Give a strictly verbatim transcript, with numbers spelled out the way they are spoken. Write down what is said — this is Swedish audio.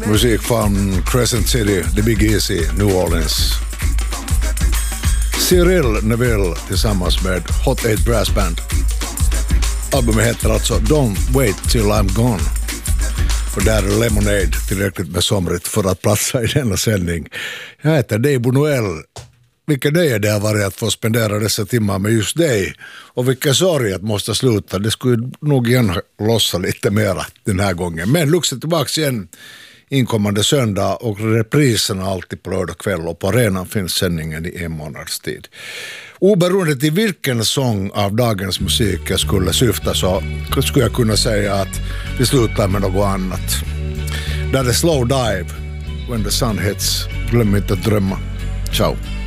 Musik från Crescent City, The Big Easy, New Orleans. Cyril Neville tillsammans med Hot Eight Brass Band. Albumet heter alltså Don't Wait Till I'm Gone. Och där är Lemonade tillräckligt med somrigt för att platsa i denna sändning. Jag heter Dave Bonoel. Vilka nöje det har varit att få spendera dessa timmar med just dig. Och vilka sorg att måste sluta. Det skulle nog igen lossa lite mera den här gången. Men Lux är tillbaka igen inkommande söndag och repriserna alltid på lördag kväll. Och på arenan finns sändningen i en månads tid. Oberoende till vilken sång av dagens musik jag skulle syfta så skulle jag kunna säga att vi slutar med något annat. Där är Slow Dive, When the Sun Hits. Glöm inte att drömma. Ciao.